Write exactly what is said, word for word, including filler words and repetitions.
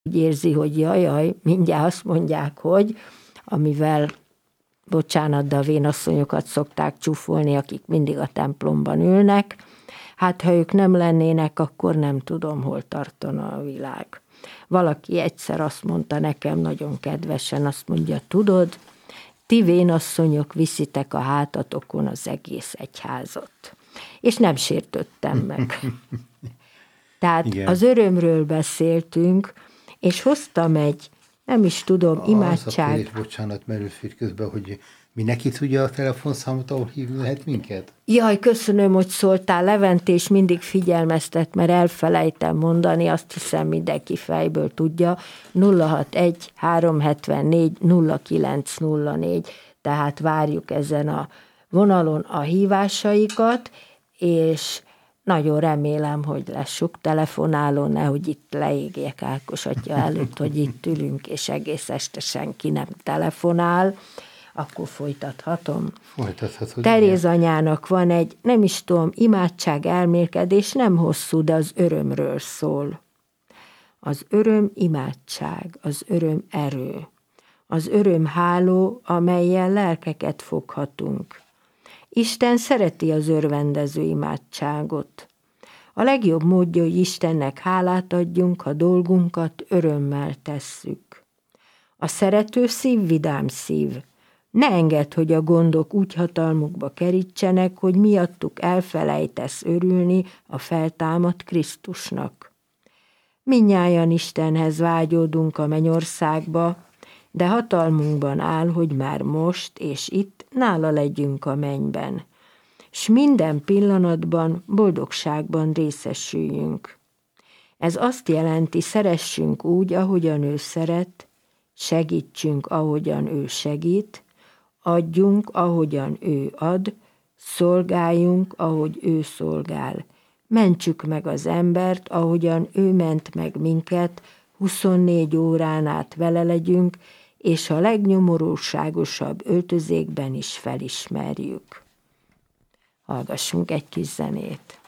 úgy érzi, hogy jaj, jaj, mindjárt azt mondják, hogy amivel, bocsánat, de a vénasszonyokat szokták csúfolni, akik mindig a templomban ülnek, hát ha ők nem lennének, akkor nem tudom, hol tartana a világ. Valaki egyszer azt mondta nekem nagyon kedvesen, azt mondja, tudod, ti vénasszonyok viszitek a hátatokon az egész egyházat. És nem sértődtem meg. Tehát igen. Az örömről beszéltünk, és hoztam egy, nem is tudom, az imádság. Az a bocsánat, merül fél közben, hogy mindenki tudja a telefonszámot, ahol hívni lehet minket? Jaj, köszönöm, hogy szóltál, Leventés mindig figyelmeztet, mert elfelejtem mondani, azt hiszem mindenki fejből tudja, nulla hatvanegy háromszázhetvennégy nulla kilenc nulla négy, tehát várjuk ezen a vonalon a hívásaikat, és nagyon remélem, hogy lesz sok telefonáló, nehogy itt leégjek Ákos atya előtt, hogy itt ülünk, és egész este senki nem telefonál, akkor folytathatom. Folytathatod. Teréz anyának van egy, nem is tudom, imádság elmélkedés, nem hosszú, de az örömről szól. Az öröm imádság, az öröm erő, az öröm háló, amellyel lelkeket foghatunk. Isten szereti az örvendező imádságot. A legjobb módja, hogy Istennek hálát adjunk, ha dolgunkat örömmel tesszük. A szerető szív vidám szív. Ne engedd, hogy a gondok úgy hatalmukba kerítsenek, hogy miattuk elfelejtesz örülni a feltámadt Krisztusnak. Mindnyájan Istenhez vágyódunk a mennyországba, de hatalmunkban áll, hogy már most és itt nála legyünk a mennyben, s minden pillanatban boldogságban részesüljünk. Ez azt jelenti, szeressünk úgy, ahogyan ő szeret, segítsünk, ahogyan ő segít, adjunk, ahogyan ő ad, szolgáljunk, ahogy ő szolgál. Mentsük meg az embert, ahogyan ő ment meg minket, huszonnégy órán át vele legyünk, és a legnyomorúságosabb öltözékben is felismerjük. Hallgassunk egy kis zenét.